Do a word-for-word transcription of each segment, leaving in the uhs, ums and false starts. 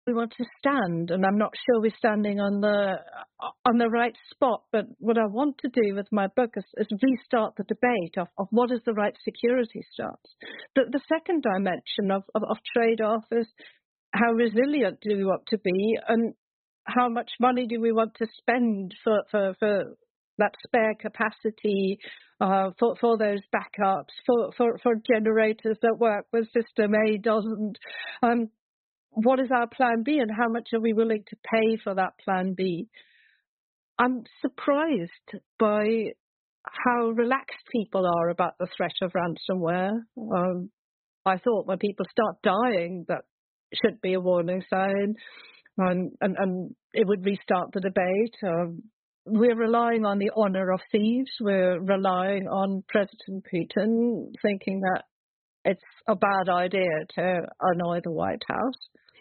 we want to stand, and I'm not sure we're standing on the on the right spot. But what I want to do with my book is, is restart the debate of, of what is the right security stance. The, the second dimension of, of, of trade-off is how resilient do we want to be, and how much money do we want to spend for, for, for that spare capacity, uh, for, for those backups, for, for, for generators that work when system A doesn't. Um, what is our plan B, and how much are we willing to pay for that plan B? I'm surprised by how relaxed people are about the threat of ransomware. Um, I thought when people start dying, that should be a warning sign, and, and, and it would restart the debate. Um, we're relying on the honor of thieves. We're relying on President Putin thinking that it's a bad idea to annoy the White House.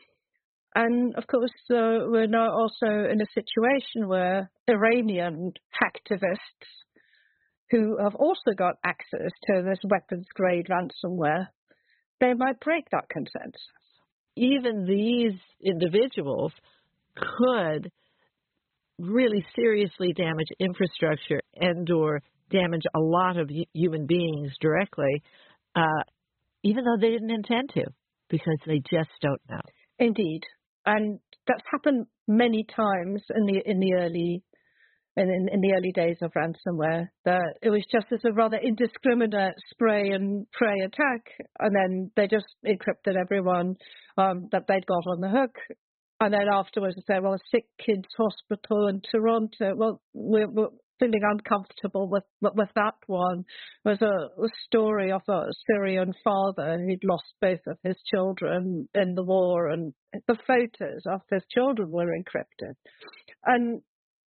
And of course, uh, we're now also in a situation where Iranian hacktivists, who have also got access to this weapons-grade ransomware, they might break that consensus. Even these individuals could really seriously damage infrastructure and or damage a lot of human beings directly, uh, even though they didn't intend to, because they just don't know. Indeed. And that's happened many times in the in the early in, in, in the early days of ransomware. That it was just as a rather indiscriminate spray and pray attack, and then they just encrypted everyone um, that they'd got on the hook. And then afterwards they say, well, a sick kids hospital in Toronto. Well, we're, we're feeling uncomfortable with, with, with that one. There's a, a story of a Syrian father who'd lost both of his children in the war, and the photos of his children were encrypted. And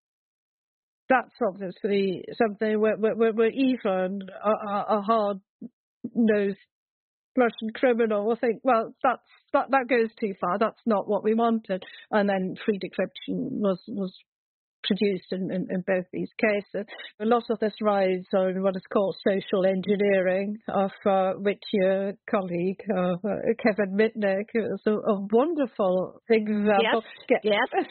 that's obviously something where, where, where even a, a hard-nosed Russian criminal will think, well, that's, that, that goes too far. That's not what we wanted. And then free decryption was, was produced in, in, in both these cases. A lot of this rides on what is called social engineering, of uh, which your colleague, uh, Kevin Mitnick, is a, a wonderful example. Yes, yes,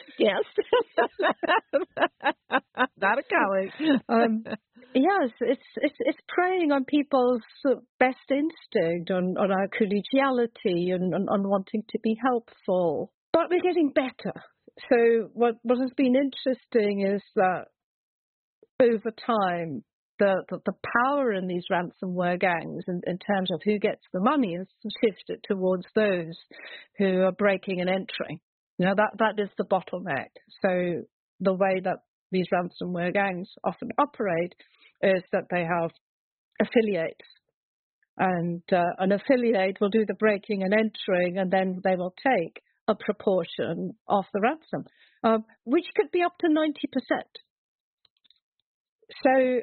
yes. Not a colleague. um, yes, it's, it's it's preying on people's best instinct, on, on our collegiality, and on, on wanting to be helpful. But we're getting better. So what, what has been interesting is that over time, the, the, the power in these ransomware gangs in, in terms of who gets the money has shifted towards those who are breaking and entering. You know, that, that is the bottleneck. So the way that these ransomware gangs often operate is that they have affiliates. And uh, an affiliate will do the breaking and entering, and then they will take a proportion of the ransom, um, which could be up to ninety percent. So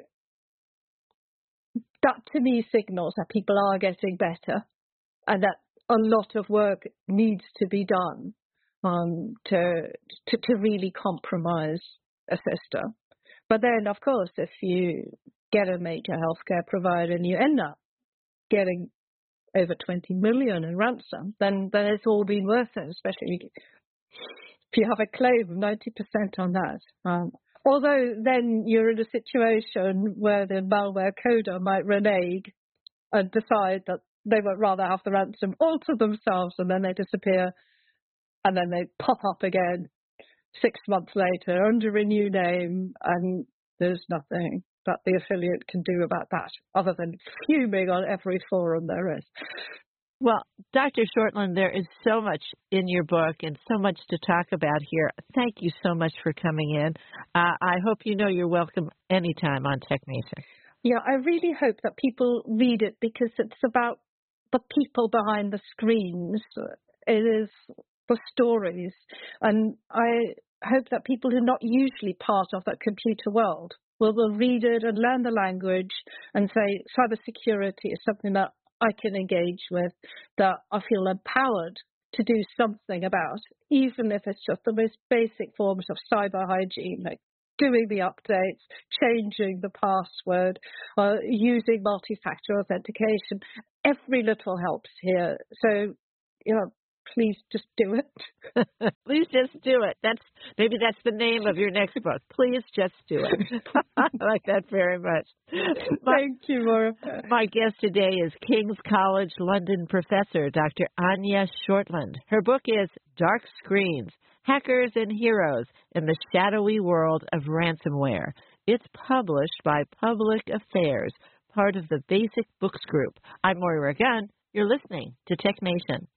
that to me signals that people are getting better, and that a lot of work needs to be done um, to, to to really compromise a system. But then, of course, if you get a major healthcare provider and you end up getting over twenty million in ransom, then, then it's all been worth it, especially if you have a claim of ninety percent on that. Um, although then you're in a situation where the malware coder might renege and decide that they would rather have the ransom all to themselves, and then they disappear, and then they pop up again six months later under a new name, and there's nothing that the affiliate can do about that other than fuming on every forum there is. Well, Doctor Shortland, there is so much in your book and so much to talk about here. Thank you so much for coming in. Uh, I hope you know you're welcome anytime on TechNation. Yeah, I really hope that people read it, because it's about the people behind the screens. It is the stories. And I hope that people who are not usually part of that computer world will, will read it and learn the language and say cybersecurity is something that I can engage with, that I feel empowered to do something about, even if it's just the most basic forms of cyber hygiene, like doing the updates, changing the password, uh, using multi-factor authentication. Every little helps here. So, you know, please just do it. Please just do it. That's maybe that's the name of your next book. Please just do it. I like that very much. My, Thank you, Maura. My guest today is King's College London professor, Doctor Anya Shortland. Her book is Dark Screens, Hackers and Heroes in the Shadowy World of Ransomware. It's published by Public Affairs, part of the Basic Books Group. I'm Moira Gunn. You're listening to Tech Nation.